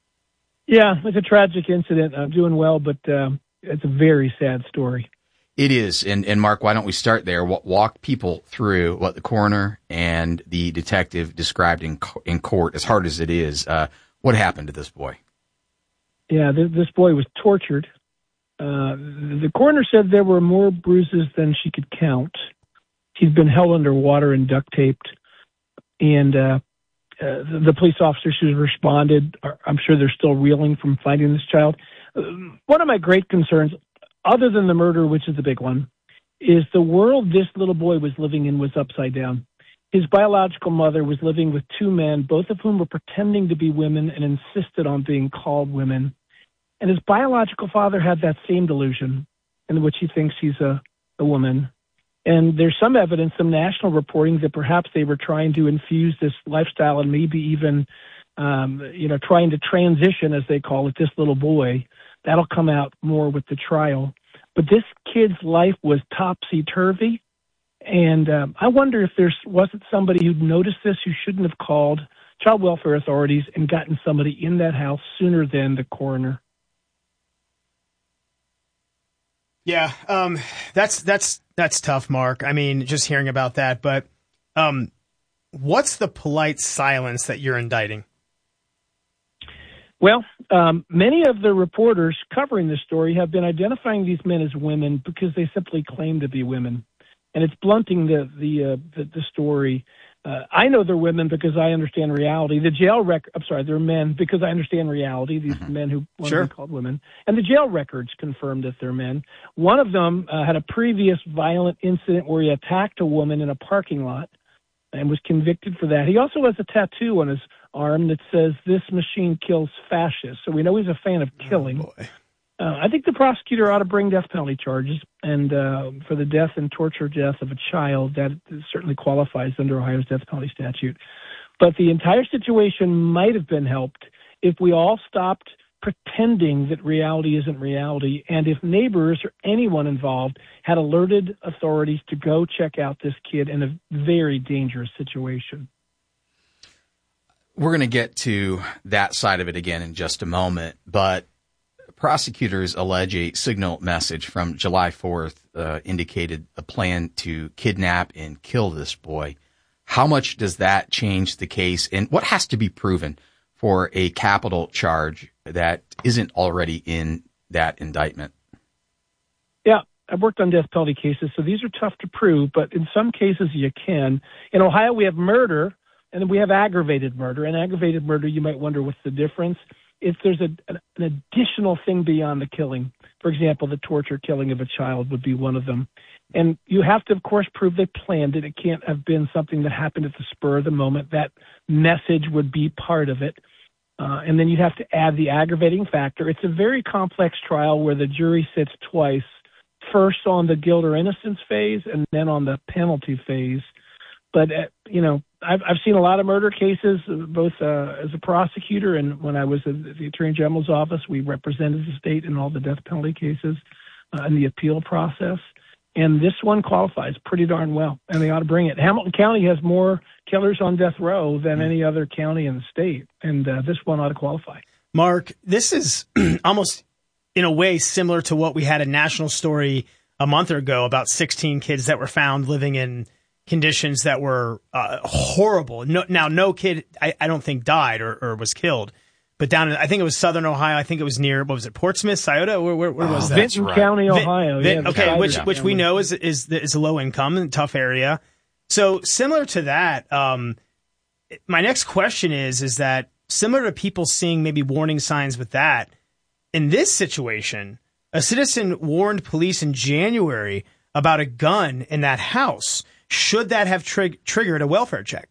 Yeah, it's a tragic incident. I'm doing well, but um, it's a very sad story. It is. And, and Mark, why don't we start there? Walk people through what the coroner and the detective described in in court, as hard as it is. Uh, what happened to this boy? Yeah, th- this boy was tortured. Uh, the coroner said there were more bruises than she could count. He's been held underwater and duct taped. And uh, uh, the, the police officers who responded, are, I'm sure they're still reeling from finding this child. Uh, one of my great concerns, other than the murder, which is the big one, is the world this little boy was living in was upside down. His biological mother was living with two men, both of whom were pretending to be women and insisted on being called women. And his biological father had that same delusion in which he thinks he's a, a woman. And there's some evidence, some national reporting, that perhaps they were trying to infuse this lifestyle and maybe even, um, you know, trying to transition, as they call it, this little boy. That'll come out more with the trial. But this kid's life was topsy-turvy. And um, I wonder if there wasn't somebody who noticed this who shouldn't have called child welfare authorities and gotten somebody in that house sooner than the coroner. Yeah, um, that's that's that's tough, Mark. I mean, just hearing about that. But um, what's the polite silence that you're indicting? Well, um, many of the reporters covering this story have been identifying these men as women because they simply claim to be women, and it's blunting the the uh, the, the story. Uh, I know they're women because I understand reality. The jail record, I'm sorry, they're men because I understand reality, these mm-hmm. men who want sure. to be called women. And the jail records confirmed that they're men. One of them uh, had a previous violent incident where he attacked a woman in a parking lot and was convicted for that. He also has a tattoo on his arm that says, "This machine kills fascists." So we know he's a fan of killing. Oh, boy. Uh, I think the prosecutor ought to bring death penalty charges, and uh, for the death and torture death of a child, that certainly qualifies under Ohio's death penalty statute. But the entire situation might have been helped if we all stopped pretending that reality isn't reality, and if neighbors or anyone involved had alerted authorities to go check out this kid in a very dangerous situation. We're going to get to that side of it again in just a moment, but prosecutors allege a signal message from July fourth uh, indicated a plan to kidnap and kill this boy. How much does that change the case, and what has to be proven for a capital charge that isn't already in that indictment? Yeah, I've worked on death penalty cases, so these are tough to prove, but in some cases you can. In Ohio, we have murder, and then we have aggravated murder. And aggravated murder, you might wonder what's the difference. If there's a, an additional thing beyond the killing, for example, the torture killing of a child would be one of them. And you have to, of course, prove they planned it. It can't have been something that happened at the spur of the moment. That message would be part of it. Uh, and then you'd have to add the aggravating factor. It's a very complex trial where the jury sits twice, first on the guilt or innocence phase and then on the penalty phase. But, uh, you know, I've, I've seen a lot of murder cases, both uh, as a prosecutor and when I was at the Attorney General's office. We represented the state in all the death penalty cases uh, in the appeal process. And this one qualifies pretty darn well, and they ought to bring it. Hamilton County has more killers on death row than any other county in the state, and uh, this one ought to qualify. Mark, this is almost in a way similar to what we had a national story a month ago about sixteen kids that were found living in conditions that were uh, horrible. No, now, no kid, I, I don't think, died or, or was killed. But down in, I think it was southern Ohio. I think it was near, what was it, Portsmouth, Scioto? Where, where, where was oh, that? Vinton right. County, Ohio. Vin, yeah, okay, which yeah. which we know is is is a low income and tough area. So similar to that, um, my next question is is that similar to people seeing maybe warning signs with that, in this situation, a citizen warned police in January about a gun in that house. Should that have trig- triggered a welfare check?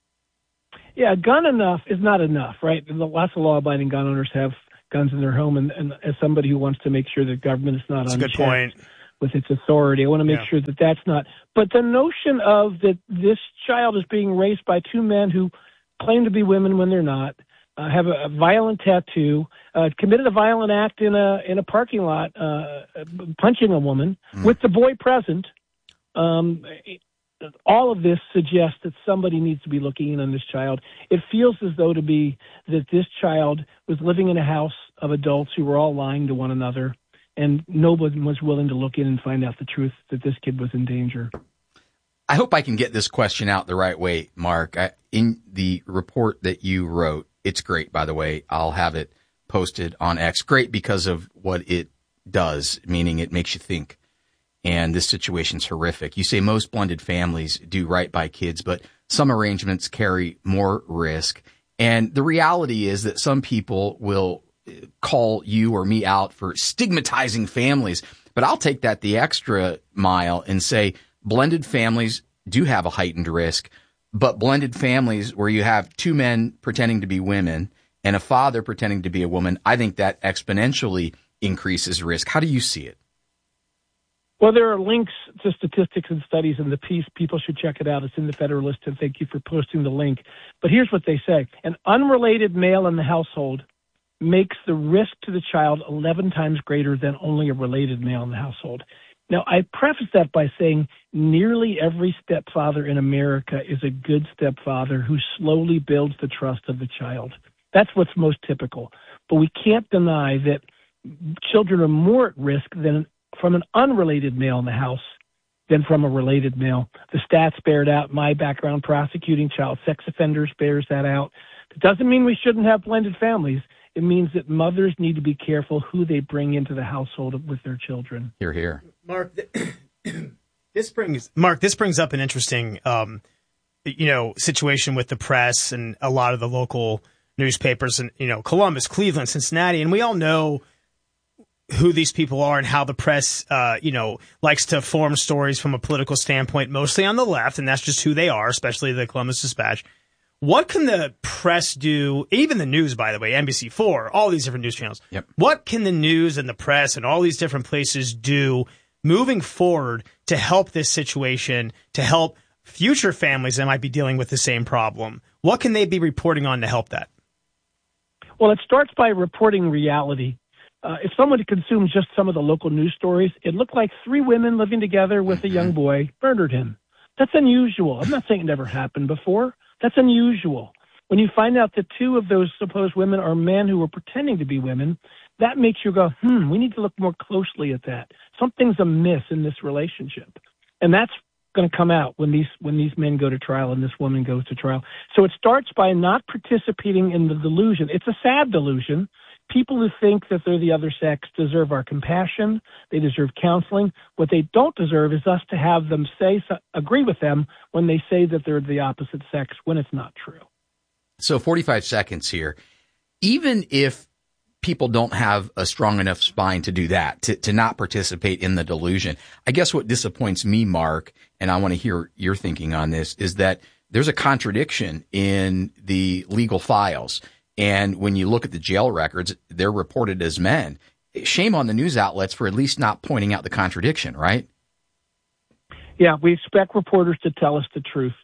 Yeah, gun enough is not enough, right? Lots of law-abiding gun owners have guns in their home, and, and as somebody who wants to make sure that government is not that's unchecked a good point. with its authority, I want to make Yeah. sure that that's not. But the notion of that this child is being raised by two men who claim to be women when they're not, uh, have a, a violent tattoo, uh, committed a violent act in a in a parking lot, uh, punching a woman mm. with the boy present. Um, it, all of this suggests that somebody needs to be looking in on this child. It feels as though to be that this child was living in a house of adults who were all lying to one another, and nobody was willing to look in and find out the truth that this kid was in danger. I hope I can get this question out the right way, Mark. I, in the report that you wrote, it's great, by the way. I'll have it posted on X. Great because of what it does, meaning it makes you think. And this situation's horrific. You say most blended families do right by kids, but some arrangements carry more risk. And the reality is that some people will call you or me out for stigmatizing families. But I'll take that the extra mile and say blended families do have a heightened risk. But blended families where you have two men pretending to be women and a father pretending to be a woman, I think that exponentially increases risk. How do you see it? Well, there are links to statistics and studies in the piece. People should check it out. It's in the Federalist, and thank you for posting the link. But here's what they say. An unrelated male in the household makes the risk to the child eleven times greater than only a related male in the household. Now, I preface that by saying nearly every stepfather in America is a good stepfather who slowly builds the trust of the child. That's what's most typical. But we can't deny that children are more at risk than from an unrelated male in the house than from a related male. The stats bear it out. My background prosecuting child sex offenders bears that out. It doesn't mean we shouldn't have blended families. It means that mothers need to be careful who they bring into the household with their children. Hear, hear. Mark, this brings Mark. This brings up an interesting, um, you know, situation with the press and a lot of the local newspapers, and you know, Columbus, Cleveland, Cincinnati, and we all know who these people are and how the press, uh, you know, likes to form stories from a political standpoint, mostly on the left, and that's just who they are, especially the Columbus Dispatch. What can the press do, even the news, by the way, N B C four, all these different news channels, yep. What can the news and the press and all these different places do moving forward to help this situation, to help future families that might be dealing with the same problem? What can they be reporting on to help that? Well, it starts by reporting reality. Uh, if someone consumes just some of the local news stories, it looked like three women living together with a young boy murdered him. That's unusual. I'm not saying it never happened before. That's unusual. When you find out that two of those supposed women are men who were pretending to be women, that makes you go, hmm, we need to look more closely at that. Something's amiss in this relationship. And that's going to come out when these when these men go to trial and this woman goes to trial. So it starts by not participating in the delusion. It's a sad delusion. People who think that they're the other sex deserve our compassion. They deserve counseling. What they don't deserve is us to have them say, agree with them when they say that they're the opposite sex when it's not true. So forty-five seconds here. Even if people don't have a strong enough spine to do that, to, to not participate in the delusion, I guess what disappoints me, Mark, and I want to hear your thinking on this, is that there's a contradiction in the legal files. And when you look at the jail records, they're reported as men. Shame on the news outlets for at least not pointing out the contradiction, right? Yeah, we expect reporters to tell us the truth.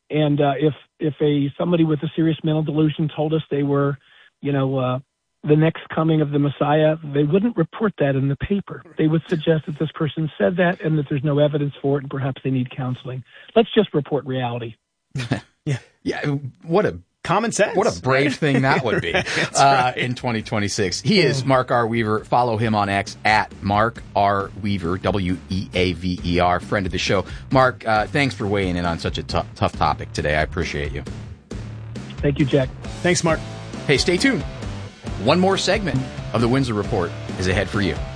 And uh, if if a somebody with a serious mental delusion told us they were, you know, uh, the next coming of the Messiah, they wouldn't report that in the paper. They would suggest that this person said that and that there's no evidence for it and perhaps they need counseling. Let's just report reality. yeah. Yeah. What a common sense. What a brave right? thing that would be uh, right. in twenty twenty-six. He is Mark R. Weaver. Follow him on X at Mark R. Weaver, W E A V E R, friend of the show. Mark, uh, thanks for weighing in on such a t- tough topic today. I appreciate you. Thank you, Jack. Thanks, Mark. Hey, stay tuned. One more segment of the Windsor Report is ahead for you.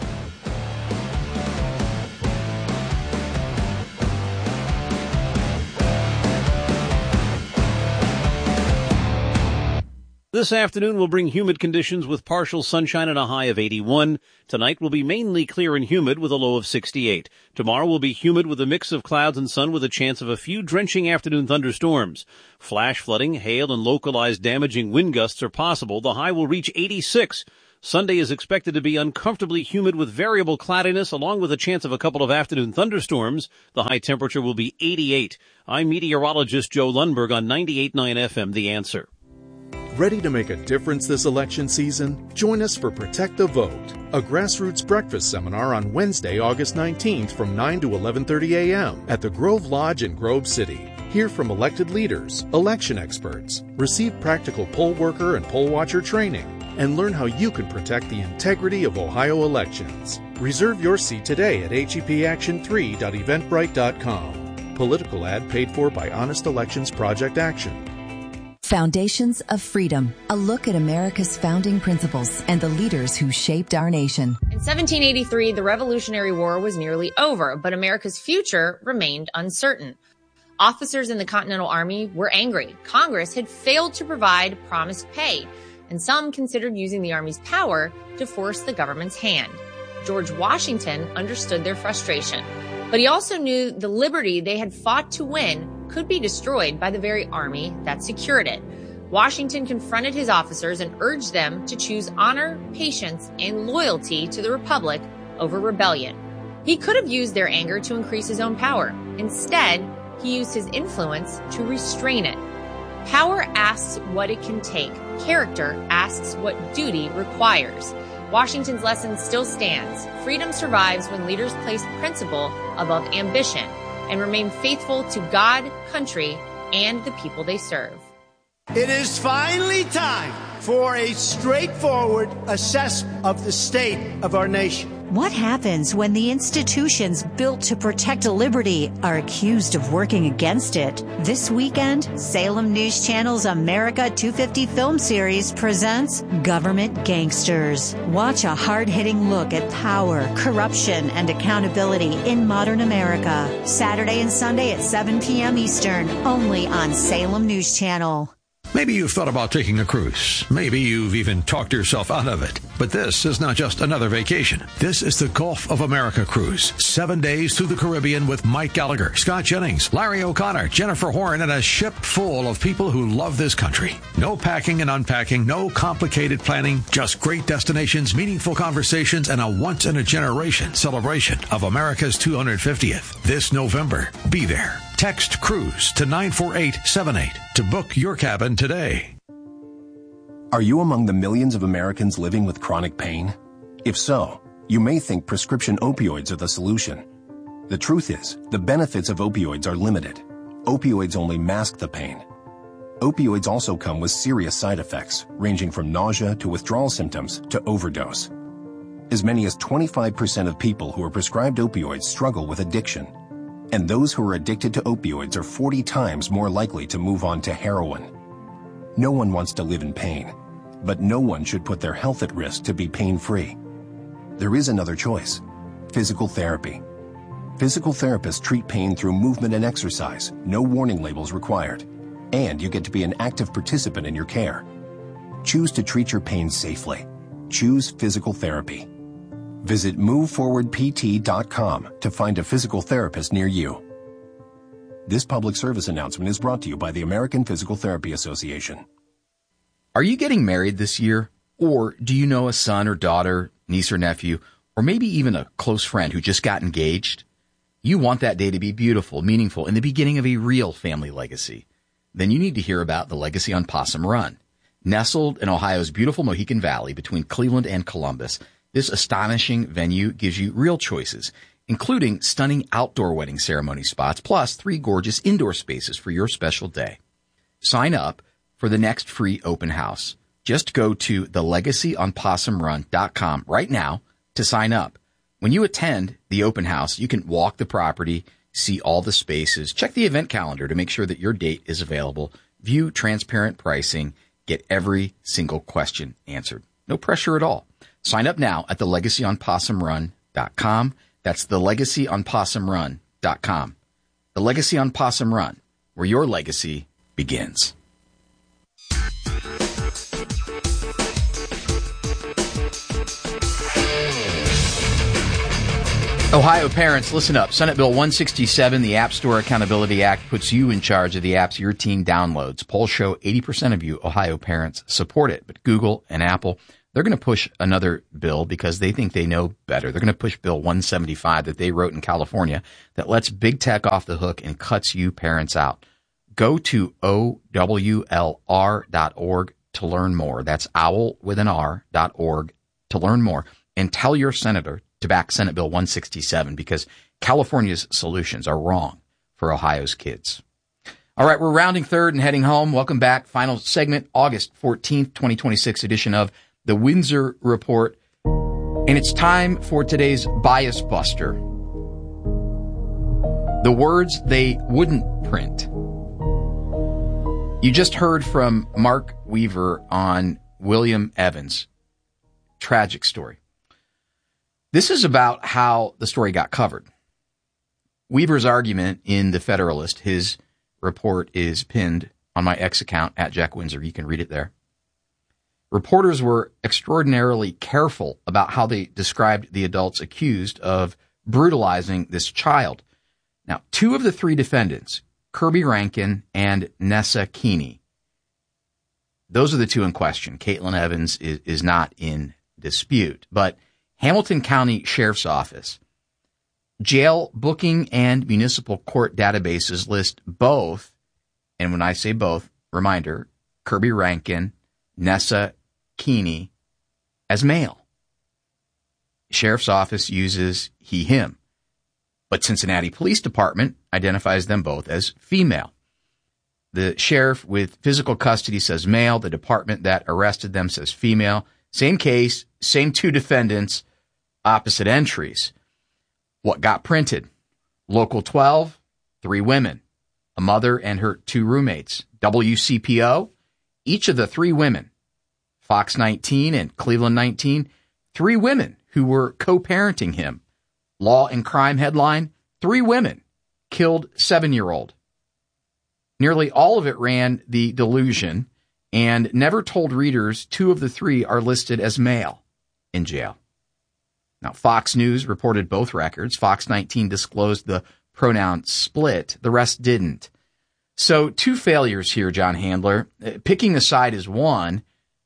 This afternoon will bring humid conditions with partial sunshine and a high of eighty-one. Tonight will be mainly clear and humid with a low of sixty-eight. Tomorrow will be humid with a mix of clouds and sun with a chance of a few drenching afternoon thunderstorms. Flash flooding, hail, and localized damaging wind gusts are possible. The high will reach eighty-six. Sunday is expected to be uncomfortably humid with variable cloudiness along with a chance of a couple of afternoon thunderstorms. The high temperature will be eighty-eight. I'm meteorologist Joe Lundberg on ninety-eight point nine F M, The Answer. Ready to make a difference this election season? Join us for Protect the Vote, a grassroots breakfast seminar on Wednesday, August nineteenth from nine to eleven thirty a.m. at the Grove Lodge in Grove City. Hear from elected leaders, election experts, receive practical poll worker and poll watcher training, and learn how you can protect the integrity of Ohio elections. Reserve your seat today at H E P action three dot eventbrite dot com. Political ad paid for by Honest Elections Project Action. Foundations of Freedom, a look at America's founding principles and the leaders who shaped our nation. In seventeen eighty-three, the Revolutionary War was nearly over, but America's future remained uncertain. Officers in the Continental Army were angry. Congress had failed to provide promised pay, and some considered using the Army's power to force the government's hand. George Washington understood their frustration, but he also knew the liberty they had fought to win could be destroyed by the very army that secured it. Washington confronted his officers and urged them to choose honor, patience, and loyalty to the Republic over rebellion. He could have used their anger to increase his own power. Instead, he used his influence to restrain it. Power asks what it can take. Character asks what duty requires. Washington's lesson still stands. Freedom survives when leaders place principle above ambition and remain faithful to God, country, and the people they serve. It is finally time for a straightforward assessment of the state of our nation. What happens when the institutions built to protect liberty are accused of working against it? This weekend, Salem News Channel's America two fifty film series presents Government Gangsters. Watch a hard-hitting look at power, corruption, and accountability in modern America. Saturday and Sunday at seven p.m. Eastern, only on Salem News Channel. Maybe you've thought about taking a cruise. Maybe you've even talked yourself out of it. But this is not just another vacation. This is the Gulf of America cruise. Seven days through the Caribbean with Mike Gallagher, Scott Jennings, Larry O'Connor, Jennifer Horn, and a ship full of people who love this country. No packing and unpacking, no complicated planning, just great destinations, meaningful conversations, and a once-in-a-generation celebration of America's two hundred fiftieth. This November, be there. Text CRUISE to nine four eight seven eight to book your cabin today. Are you among the millions of Americans living with chronic pain? If so, you may think prescription opioids are the solution. The truth is, the benefits of opioids are limited. Opioids only mask the pain. Opioids also come with serious side effects, ranging from nausea to withdrawal symptoms to overdose. As many as twenty-five percent of people who are prescribed opioids struggle with addiction. And those who are addicted to opioids are forty times more likely to move on to heroin. No one wants to live in pain, but no one should put their health at risk to be pain-free. There is another choice: physical therapy. Physical therapists treat pain through movement and exercise, no warning labels required, and you get to be an active participant in your care. Choose to treat your pain safely. Choose physical therapy. Visit move forward p t dot com to find a physical therapist near you. This public service announcement is brought to you by the American Physical Therapy Association. Are you getting married this year? Or do you know a son or daughter, niece or nephew, or maybe even a close friend who just got engaged? You want that day to be beautiful, meaningful, and the beginning of a real family legacy. then you need to hear about the Legacy on Possum Run. Nestled in Ohio's beautiful Mohican Valley between Cleveland and Columbus, this astonishing venue gives you real choices, including stunning outdoor wedding ceremony spots, plus three gorgeous indoor spaces for your special day. Sign up for the next free open house. Just go to the legacy on possum run dot com right now to sign up. When you attend the open house, you can walk the property, see all the spaces, check the event calendar to make sure that your date is available, view transparent pricing, get every single question answered. No pressure at all. Sign up now at the legacy on possum run dot com. That's the legacy on possum run dot com. The Legacy on Possum Run, where your legacy begins. Ohio parents, listen up. Senate Bill one sixty-seven, the App Store Accountability Act, puts you in charge of the apps your teen downloads. Polls show eighty percent of you Ohio parents support it, but Google and Apple, they're going to push another bill because they think they know better. They're going to push Bill one seventy-five that they wrote in California that lets big tech off the hook and cuts you parents out. Go to O W L R dot org to learn more. That's owl with an R dot org to learn more. And tell your senator to back Senate Bill one sixty-seven because California's solutions are wrong for Ohio's kids. All right, we're rounding third and heading home. Welcome back. Final segment, August fourteenth, twenty twenty-six edition of the Windsor Report. And it's time for today's Bias Buster. The words they wouldn't print. You just heard from Mark Weaver on William Evans. Tragic story. This is about how the story got covered. Weaver's argument in The Federalist, his report is pinned on my X account at Jack Windsor. You can read it there. Reporters were extraordinarily careful about how they described the adults accused of brutalizing this child. Now, two of the three defendants, Kirby Rankin and Nessa Keeney, those are the two in question. Caitlin Evans is, is not in dispute, but Hamilton County Sheriff's Office, jail booking and municipal court databases list both, and when I say both, reminder, Kirby Rankin, Nessa Keeney as male. Sheriff's Office uses he, him, but Cincinnati Police Department identifies them both as female. The sheriff with physical custody says male. The department that arrested them says female. Same case, same two defendants, opposite entries. What got printed? Local twelve, three women, a mother and her two roommates. W C P O, each of the three women, Fox nineteen and Cleveland nineteen, three women who were co-parenting him. Law and Crime headline, three women killed seven-year-old. Nearly all of it ran the delusion and never told readers two of the three are listed as male in jail. Now, Fox News reported both records. Fox nineteen disclosed the pronoun split. The rest didn't. So two failures here, John Handler. Picking a side is one.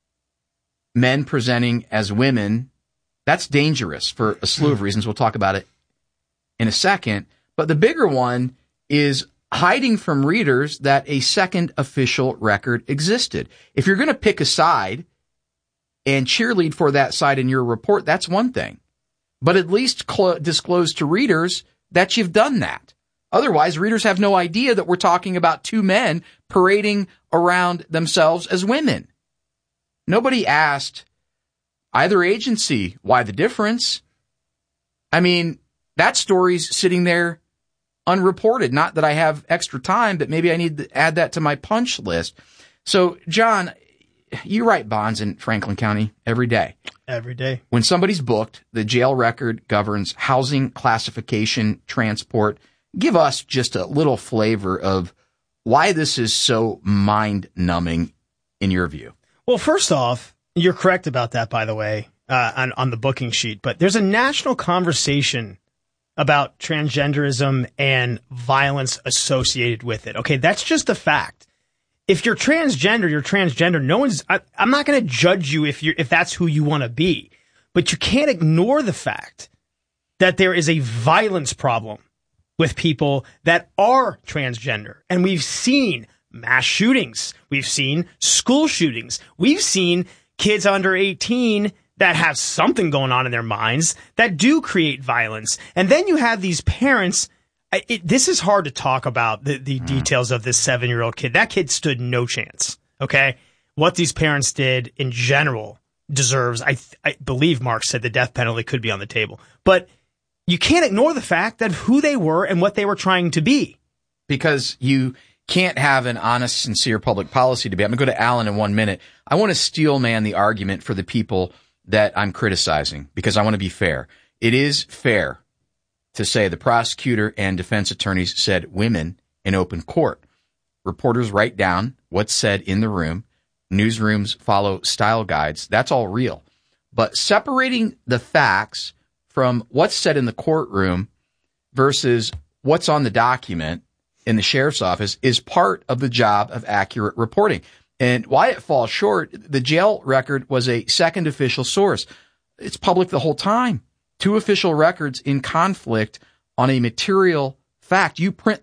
Men presenting as women, that's dangerous for a slew of reasons. We'll talk about it in a second. But the bigger one is hiding from readers that a second official record existed. If you're going to pick a side and cheerlead for that side in your report, that's one thing. But at least cl- disclose to readers that you've done that. Otherwise, readers have no idea that we're talking about two men parading around themselves as women. Nobody asked either agency why the difference. I mean, that story's sitting there unreported. Not that I have extra time, but maybe I need to add that to my punch list. So, John, you write bonds in Franklin County every day. Every day. When somebody's booked, the jail record governs housing, classification, transport. Give us just a little flavor of why this is so mind-numbing in your view. Well, first off, you're correct about that, by the way, uh, on, on the booking sheet. But there's a national conversation about transgenderism and violence associated with it. Okay, that's just a fact. If you're transgender, you're transgender. No one's. I, I'm not going to judge you if you're if that's who you want to be, but you can't ignore the fact that there is a violence problem with people that are transgender, and we've seen mass shootings. We've seen school shootings. We've seen kids under eighteen that have something going on in their minds that do create violence. And then you have these parents. It, this is hard to talk about, the, the mm. details of this seven-year-old kid. That kid stood no chance, okay? What these parents did in general deserves, I, th- I believe Mark said the death penalty could be on the table. But you can't ignore the fact that who they were and what they were trying to be. Because you can't have an honest, sincere public policy debate. I'm going to go to Alan in one minute. I want to steel man the argument for the people that I'm criticizing because I want to be fair. It is fair to say the prosecutor and defense attorneys said women in open court. Reporters write down what's said in the room. Newsrooms follow style guides. That's all real. But separating the facts from what's said in the courtroom versus what's on the document in the sheriff's office is part of the job of accurate reporting. And why it falls short, the jail record was a second official source. It's public the whole time. Two official records in conflict on a material fact. You print